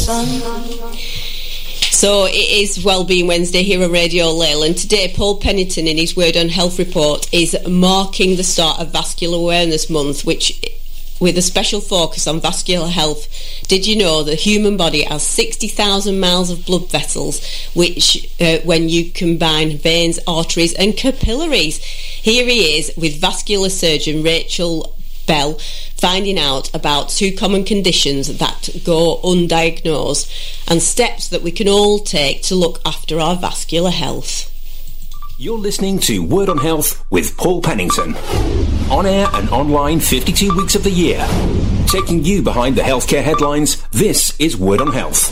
sun. So it is Wellbeing Wednesday here on Radio Leyland. Today, Paul Pennington, in his Word on Health report, is marking the start of Vascular Awareness Month, which, with a special focus on vascular health. Did you know the human body has 60,000 miles of blood vessels, which, when you combine veins, arteries and capillaries? Here he is with vascular surgeon Rachel Bell, finding out about two common conditions that go undiagnosed and steps that we can all take to look after our vascular health. You're listening to Word on Health with Paul Pennington. On air and online 52 weeks of the year. Taking you behind the healthcare headlines, this is Word on Health.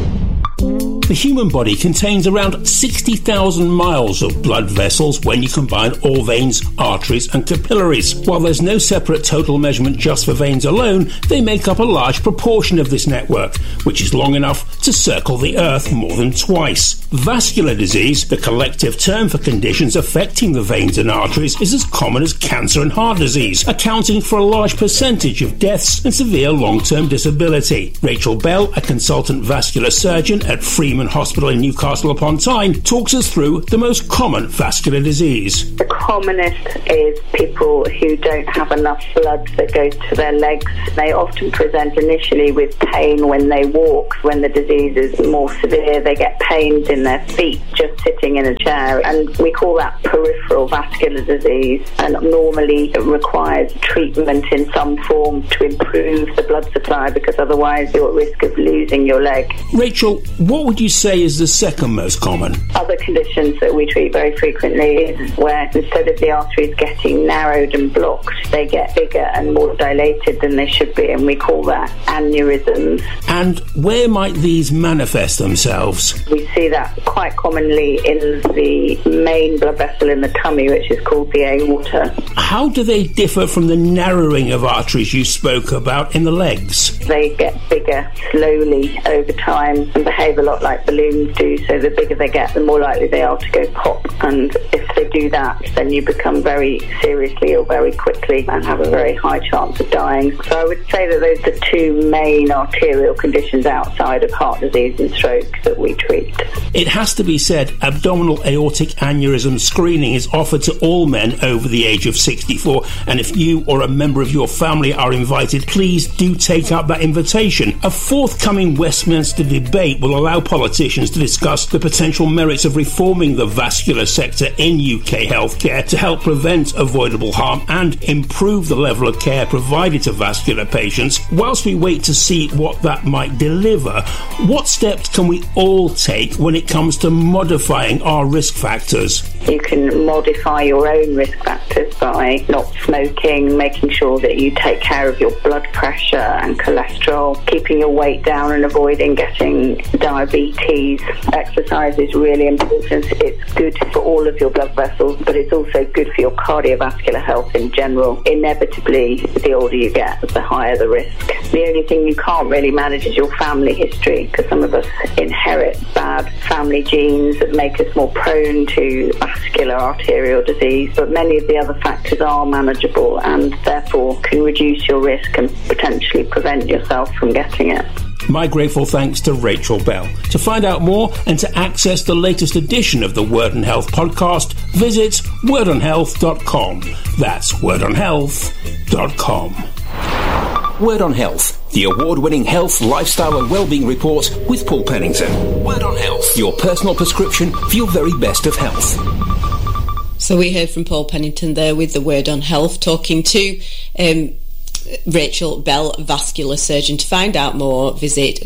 The human body contains around 60,000 miles of blood vessels when you combine all veins, arteries and capillaries. While there's no separate total measurement just for veins alone, they make up a large proportion of this network, which is long enough to circle the Earth more than twice. Vascular disease, the collective term for conditions affecting the veins and arteries, is as common as cancer and heart disease, accounting for a large percentage of deaths and severe long-term disability. Rachel Bell, a consultant vascular surgeon at Freeman Hospital in Newcastle upon Tyne, talks us through the most common vascular disease. The commonest is people who don't have enough blood that goes to their legs. They often present initially with pain when they walk. When the disease is more severe, they get pains in their feet just sitting in a chair, and we call that peripheral vascular disease, and normally it requires treatment in some form to improve the blood supply, because otherwise you're at risk of losing your leg. Rachel, what would you say is the second most common? Other conditions that we treat very frequently is where instead of the arteries getting narrowed and blocked, they get bigger and more dilated than they should be, and we call that aneurysms. And where might these manifest themselves? We see that quite commonly in the main blood vessel in the tummy, which is called the aorta. How do they differ from the narrowing of arteries you spoke about in the legs? They get bigger slowly over time and behave a lot like balloons do, so the bigger they get, the more likely they are to go pop, and if they do that, then you become very seriously ill very quickly and have a very high chance of dying. So I would say that those are the two main arterial conditions outside of heart disease and stroke that we treat. It has to be said, abdominal aortic aneurysm screening is offered to all men over the age of 64, and if you or a member of your family are invited, please do take up that invitation. A forthcoming Westminster debate will allow politicians to discuss the potential merits of reforming the vascular sector in UK healthcare to help prevent avoidable harm and improve the level of care provided to vascular patients. Whilst we wait to see what that might deliver, what steps can we all take when it comes to modifying our risk factors? You can modify your own risk factors by not smoking, making sure that you take care of your blood pressure and cholesterol, keeping your weight down and avoiding getting diabetes. Exercise is really important. It's good for all of your blood vessels, but it's also good for your cardiovascular health in general. Inevitably, the older you get, the higher the risk. The only thing you can't really manage is your family history, because some of us inherit bad family genes that make us more prone to vascular arterial disease, but many of the other factors are manageable and therefore can reduce your risk and potentially prevent yourself from getting it. My grateful thanks to Rachel Bell. To find out more and to access the latest edition of the Word on Health podcast, visit wordonhealth.com. That's wordonhealth.com. Word on Health, the award-winning health, lifestyle and wellbeing report with Paul Pennington. Word on Health, your personal prescription for your very best of health. So we heard from Paul Pennington there with the Word on Health, talking to Rachel Bell, vascular surgeon. To find out more, visit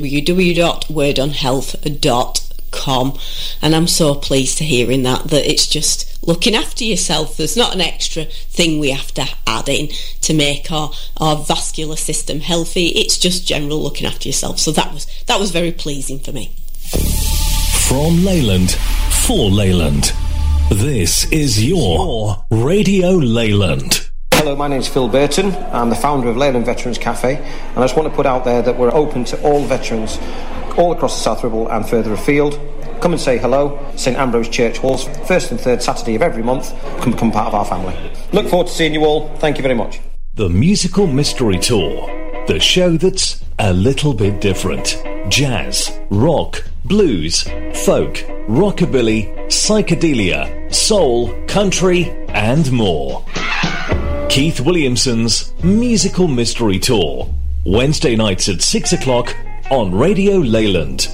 www.wordonhealth.com. And I'm so pleased to hearing that it's just looking after yourself. There's not an extra thing we have to add in to make our vascular system healthy. It's just general looking after yourself. So that was very pleasing for me. From Leyland, for Leyland, this is your Radio Leyland. Hello, my name's Phil Burton. I'm the founder of Leyland Veterans Cafe, and I just want to put out there that we're open to all veterans all across the South Ribble and further afield. Come and say hello. St Ambrose Church Halls, first and third Saturday of every month. Come become part of our family. Look forward to seeing you all. Thank you very much. The Musical Mystery Tour, the show that's a little bit different. jazz, rock, blues, folk, rockabilly, psychedelia, soul, country, and more. Keith Williamson's Musical Mystery Tour, Wednesday nights at 6 o'clock on Radio Leyland.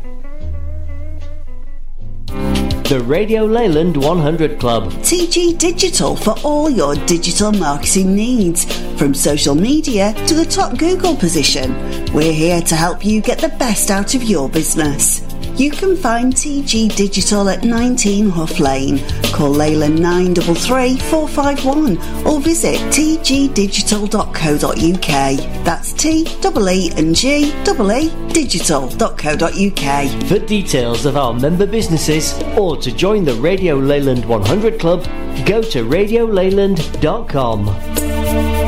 The Radio Leyland 100 Club. TG Digital for all your digital marketing needs. From social media to the top Google position, we're here to help you get the best out of your business. You can find TG Digital at 19 Huff Lane. Call Leyland 933 451 or visit tgdigital.co.uk. That's T-E-E-G-E-E digital.co.uk. For details of our member businesses or to join the Radio Leyland 100 Club, go to radioleyland.com.